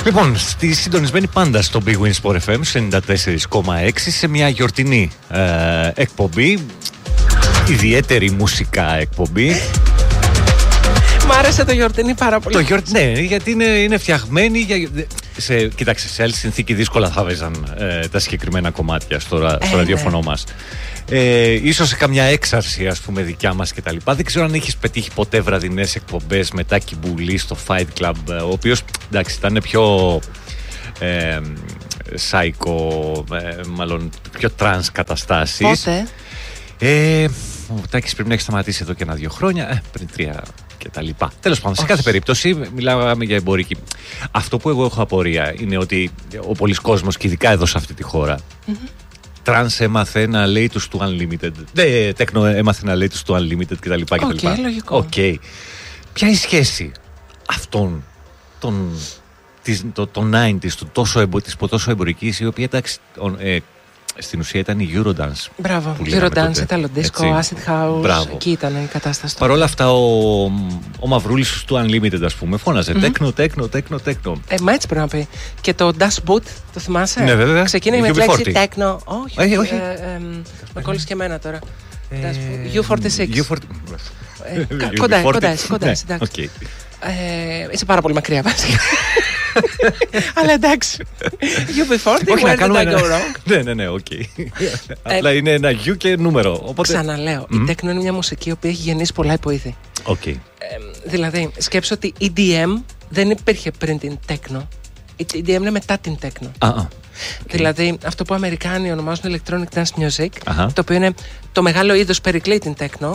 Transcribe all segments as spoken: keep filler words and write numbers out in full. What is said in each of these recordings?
Λοιπόν, στη συντονισμένη πάντα στο Big Win Sport εφ εμ ενενήντα τέσσερα κόμμα έξι σε μια γιορτινή ε, εκπομπή, ιδιαίτερη μουσικά εκπομπή. Μ' άρεσε το γιορτινή πάρα πολύ. Το γιορτ... Ναι, γιατί είναι, είναι φτιαγμένη για... σε, κοίταξε, σε άλλη συνθήκη δύσκολα θα βέζαν ε, τα συγκεκριμένα κομμάτια στο, ε, στο ραδιόφωνο ναι. μας. Ε, ίσως σε καμιά έξαρση, ας πούμε, δικιά μας και τα λοιπά. Δεν ξέρω αν έχεις πετύχει ποτέ βραδινές εκπομπές με Τάκη Μπουλή στο Fight Club, ο οποίος, εντάξει, ήταν πιο ε, psycho, ε, μάλλον πιο trans καταστάσεις. Πότε? Ε, ο Τάκης πρέπει να έχει σταματήσει εδώ και ένα δύο χρόνια, ε, πριν τρία και τα λοιπά. Τέλος πάντων, σε κάθε περίπτωση μιλάμε για εμπορική. Αυτό που εγώ έχω απορία είναι ότι ο πολλής κόσμος, και ειδικά εδώ σε αυτή τη χώρα, mm-hmm. Τρανς έμαθε να λέει τους του Unlimited. Δε, τέκνο έμαθε να λέει τους του Unlimited κτλ. Οκ, okay, λογικό. Okay. Ποια είναι η σχέση αυτών των, της, το, το ενενήντα, του τόσο, εμπο, της τόσο εμπορικής, η οποία εντάξει, ε, στην ουσία ήταν η Eurodance. Μπράβο, Eurodance, Italo Disco, Acid House. Μπράβο. Εκεί ήταν η κατάσταση. Παρ' όλα αυτά, ο, ο Μαυρούλης του Unlimited, ας πούμε, φώναζε mm-hmm. τέκνο, τέκνο, τέκνο, τέκνο. Ε, μα έτσι πρέπει να πει. Και το Dash Boot, το θυμάσαι? Ναι, βέβαια. Ξεκίνησε με τη λέξη τέκνο. Όχι, όχι. όχι. Ε, ε, με κόλλησε και εμένα τώρα. γιου φορτί σιξ. Κοντά, κοντά, κοντά. Είσαι πάρα πολύ μακριά, βασικά. Αλλά εντάξει. γιου μπι φορτί, where did I go wrong? Ναι, ναι, ναι, οκ. Απλά είναι ένα γιου και νούμερο. Ξαναλέω, η τέκνο είναι μια μουσική η οποία έχει γεννήσει πολλά υποήθη. Δηλαδή, σκέψω ότι η ι ντι εμ δεν υπήρχε πριν την τέκνο. Η ι ντι εμ είναι μετά την τέκνο. Δηλαδή, αυτό που Αμερικάνοι ονομάζουν electronic dance music, το οποίο είναι το μεγάλο είδος περικλεί την τέκνο,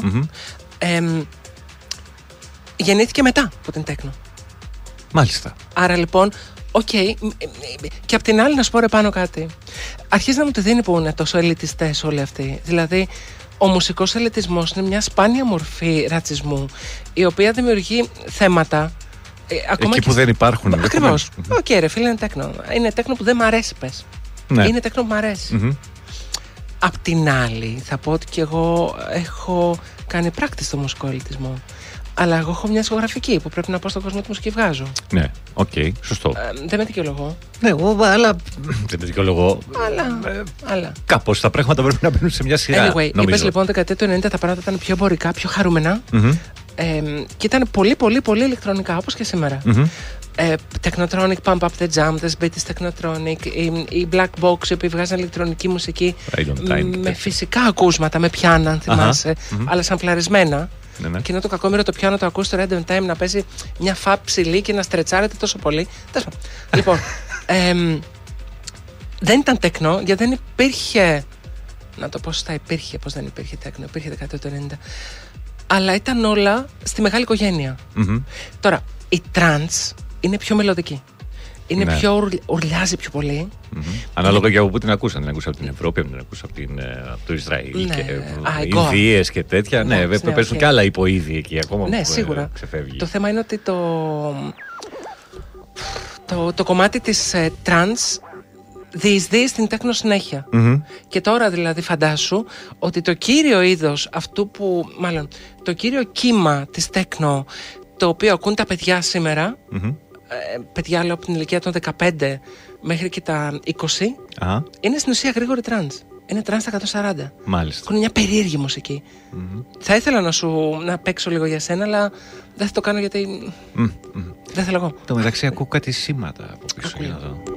γεννήθηκε μετά από την τέκνο. Μάλιστα. Άρα λοιπόν, οκ, okay, και απ' την άλλη να σου πω ρε πάνω κάτι. Αρχίζει να μου τη δίνει που είναι τόσο ελιτιστές όλοι αυτοί. Δηλαδή, ο μουσικός ελιτισμός είναι μια σπάνια μορφή ρατσισμού, η οποία δημιουργεί θέματα. Ε, ακόμα εκεί που δεν υπάρχουν. Ακριβώς. Οκ, okay, ρε φίλε, είναι τέκνο. Είναι τέκνο που δεν μ' αρέσει, πες. Ναι. Είναι τέκνο που μ' αρέσει. Mm-hmm. Απ' την άλλη, θα πω ότι και εγώ έχω κάνει πράκτη στο μουσικό ελιτισμό. Αλλά εγώ έχω μια ισογραφική που πρέπει να πω στον κόσμο τη μουσική βγάζω. Ναι, οκ, okay, σωστό. Ε, δεν με δικαιολογώ. Ναι, εγώ, αλλά. Δεν με δικαιολογώ. Αλλά. Ε, αλλά. Κάπως τα πράγματα πρέπει να μπαίνουν σε μια σειρά. Anyway, είπες λοιπόν ότι δεκαετία του ενενήντα τα πράγματα ήταν πιο εμπορικά, πιο χαρούμενα. Mm-hmm. Ε, και ήταν πολύ, πολύ, πολύ ηλεκτρονικά όπως και σήμερα. Mm-hmm. Ε, Technotronic, Pump Up the Jam, The Beatles Technotronic, οι, οι Black Box οι οποίοι βγάζαν ηλεκτρονική μουσική με, με φυσικά ακούσματα, με πιάνα, αν θυμάσαι, uh-huh. mm-hmm. αλλά σαμπλαρισμένα. Ναι, ναι. Και είναι το κακόμοιρο το πιάνο το ακούς στο Random Time να παίζει μια φαπ ψηλή και να στρετσάρεται τόσο πολύ. Λοιπόν, ε, δεν ήταν τέκνο γιατί δεν υπήρχε. Να το πω σωστά, υπήρχε. Πώς δεν υπήρχε τέκνο, υπήρχε δεκαετία του ενενήντα. Αλλά ήταν όλα στη μεγάλη οικογένεια. Mm-hmm. Τώρα, η trance είναι πιο μελωδική. Είναι ναι. πιο ουρλ, ουρλιάζει πιο πολύ. Mm-hmm. Ανάλογα και από πού την ακούσαν. Την ακούσα από την Ευρώπη, την ακούσα από, την, από το Ισραήλ ναι. και Ινδίες και τέτοια. Ναι, ναι παίζουν okay. και άλλα υποείδη εκεί ακόμα ναι, που σίγουρα. ξεφεύγει. Το θέμα είναι ότι το, το, το κομμάτι της ε, trance διεισδύει στην τέκνο συνέχεια. Mm-hmm. Και τώρα δηλαδή φαντάσου ότι το κύριο είδος αυτού που, μάλλον το κύριο κύμα της τέκνο το οποίο ακούν τα παιδιά σήμερα, mm-hmm. ε, παιδιά λέω από την ηλικία των δεκαπέντε μέχρι και τα είκοσι, uh-huh. είναι στην ουσία γρήγορη τρανς. Είναι τρανς στα εκατόν σαράντα. Μάλιστα. Έχουν μια περίεργη μουσική. Mm-hmm. Θα ήθελα να σου να παίξω λίγο για σένα, αλλά δεν θα το κάνω γιατί mm-hmm. δεν θέλω εγώ. Το μεταξύ ακούω κάτι σήματα από πίσω.